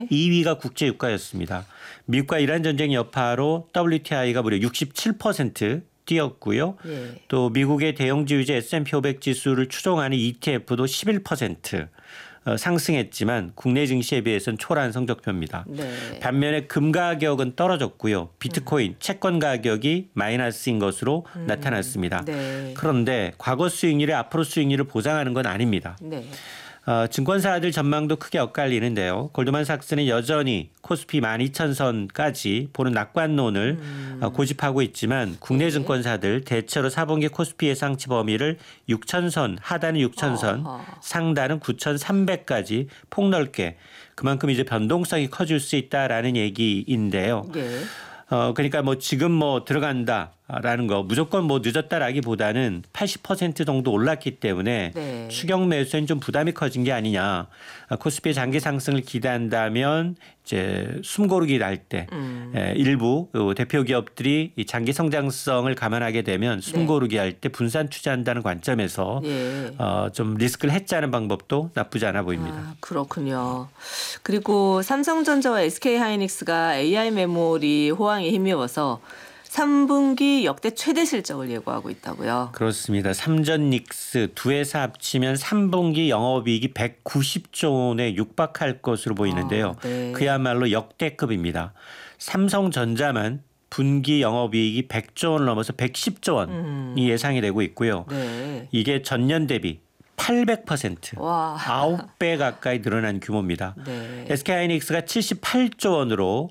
2위가 국제유가였습니다. 미국과 이란 전쟁 여파로 WTI가 무려 67% 뛰었고요. 예. 또 미국의 대형지주제 S&P 500 지수를 추종하는 ETF도 11% 상승했지만 국내 증시에 비해서는 초라한 성적표입니다. 네. 반면에 금 가격은 떨어졌고요. 비트코인, 채권 가격이 마이너스인 것으로 나타났습니다. 네. 그런데 과거 수익률이 앞으로 수익률을 보장하는 건 아닙니다. 네. 증권사들 전망도 크게 엇갈리는데요. 골드만삭스는 여전히 코스피 12,000선까지 보는 낙관론을 고집하고 있지만 국내 증권사들 대체로 4분기 코스피 예상치 범위를 6,000선, 하단은 6,000선, 상단은 9,300까지 폭넓게 그만큼 이제 변동성이 커질 수 있다라는 얘기인데요. 예. 그러니까 뭐 지금 뭐 들어간다라는 거 무조건 뭐 늦었다라기보다는 80% 정도 올랐기 때문에 네. 추격 매수엔 좀 부담이 커진 게 아니냐. 코스피의 장기 상승을 기대한다면 이제 숨고르기 날 때 일부 대표 기업들이 이 장기 성장성을 감안하게 되면 숨고르기 할 때 분산 투자한다는 관점에서 예. 좀 리스크를 해지하는 방법도 나쁘지 않아 보입니다. 아, 그렇군요. 그리고 삼성전자와 SK하이닉스가 AI 메모리 호황에 힘입어서 3분기 역대 최대 실적을 예고하고 있다고요. 그렇습니다. 삼전닉스 두 회사 합치면 3분기 영업이익이 190조 원에 육박할 것으로 보이는데요. 네. 그야말로 역대급입니다. 삼성전자만 분기 영업이익이 100조 원을 넘어서 110조 원이 예상이 되고 있고요. 네. 이게 전년 대비 800% 와. 9배 가까이 늘어난 규모입니다. 네. SK하이닉스가 78조 원으로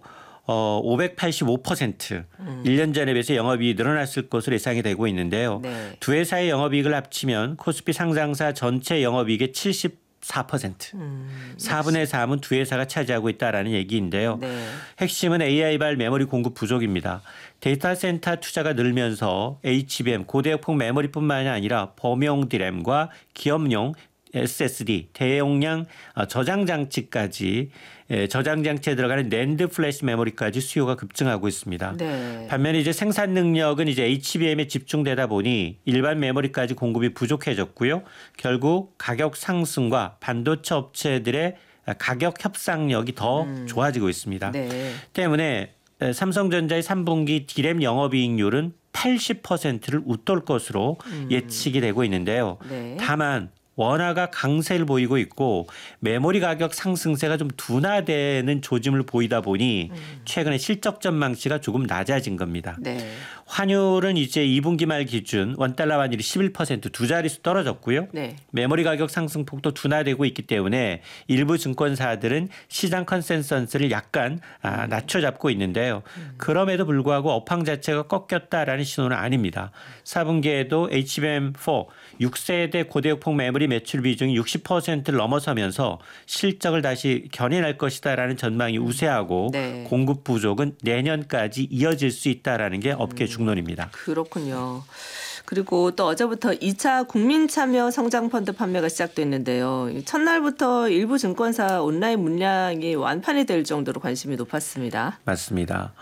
585% 1년 전에 비해서 영업이익이 늘어났을 것으로 예상이 되고 있는데요. 네. 두 회사의 영업이익을 합치면 코스피 상장사 전체 영업이익의 74%, 4분의 3은 두 회사가 차지하고 있다라는 얘기인데요. 네. 핵심은 AI발 메모리 공급 부족입니다. 데이터 센터 투자가 늘면서 HBM, 고대역폭 메모리뿐만이 아니라 범용 D램과 기업용 SSD, 대용량 저장 장치까지 저장 장치에 들어가는 낸드 플래시 메모리까지 수요가 급증하고 있습니다. 네. 반면에 이제 생산 능력은 이제 HBM에 집중되다 보니 일반 메모리까지 공급이 부족해졌고요. 결국 가격 상승과 반도체 업체들의 가격 협상력이 더 좋아지고 있습니다. 네. 때문에 삼성전자의 3분기 D램 영업이익률은 80%를 웃돌 것으로 예측이 되고 있는데요. 네. 다만 원화가 강세를 보이고 있고 메모리 가격 상승세가 좀 둔화되는 조짐을 보이다 보니 최근에 실적 전망치가 조금 낮아진 겁니다. 네. 환율은 이제 2분기 말 기준 원달러 환율이 11%두 자릿수 떨어졌고요. 네. 메모리 가격 상승폭도 둔화되고 있기 때문에 일부 증권사들은 시장 컨센서스를 약간 낮춰잡고 있는데요. 그럼에도 불구하고 업황 자체가 꺾였다라는 신호는 아닙니다. 4분기에도 HBM4 6세대 고대역폭 메모리 매출 비중이 60%를 넘어서면서 실적을 다시 견인할 것이다라는 전망이 우세하고 네. 공급 부족은 내년까지 이어질 수 있다라는 게 업계 중론입니다. 그렇군요. 그리고 또 어제부터 2차 국민참여 성장펀드 판매가 시작됐는데요. 첫날부터 일부 증권사 온라인 물량이 완판이 될 정도로 관심이 높았습니다. 맞습니다.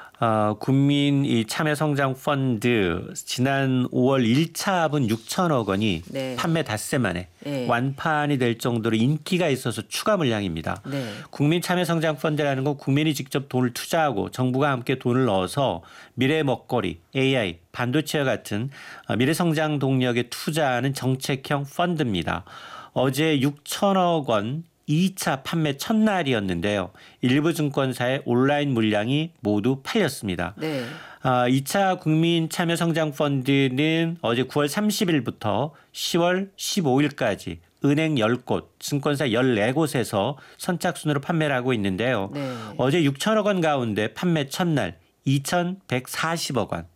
국민 이 참여성장펀드 지난 5월 1차 합은 6천억 원이 네. 판매 닷새 만에 네. 완판이 될 정도로 인기가 있어서 추가 물량입니다. 네. 국민 참여성장펀드라는 건 국민이 직접 돈을 투자하고 정부가 함께 돈을 넣어서 미래 먹거리, AI, 반도체와 같은 미래 성장 동력에 투자하는 정책형 펀드입니다. 어제 6천억 원 2차 판매 첫날이었는데요. 일부 증권사의 온라인 물량이 모두 팔렸습니다. 네. 2차 국민 참여 성장 펀드는 어제 9월 30일부터 10월 15일까지 은행 10곳, 증권사 14곳에서 선착순으로 판매를 하고 있는데요. 네. 어제 6천억 원 가운데 판매 첫날 2,140억 원,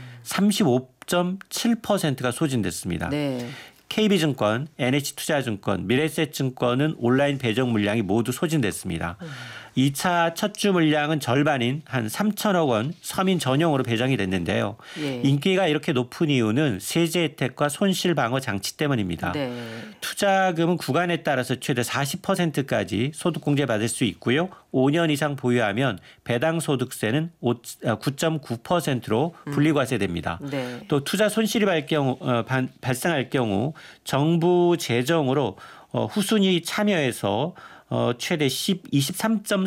35.7%가 소진됐습니다. 네. KB증권, NH투자증권, 미래에셋증권은 온라인 배정 물량이 모두 소진됐습니다. 2차 첫 주 물량은 절반인 한 3천억 원 서민 전용으로 배정이 됐는데요. 예. 인기가 이렇게 높은 이유는 세제 혜택과 손실 방어 장치 때문입니다. 네. 투자금은 구간에 따라서 최대 40%까지 소득공제 받을 수 있고요. 5년 이상 보유하면 배당 소득세는 9.9%로 분리과세됩니다. 네. 또 투자 손실이 발생할 경우 정부 재정으로 후순위 참여해서 최대 23.3